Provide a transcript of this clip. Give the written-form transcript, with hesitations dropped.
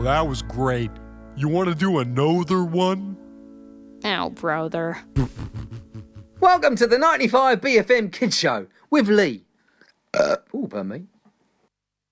that was great. You want to do another one? Ow, brother. Welcome to the 95 BFM Kids Show with Lee. Pardon me.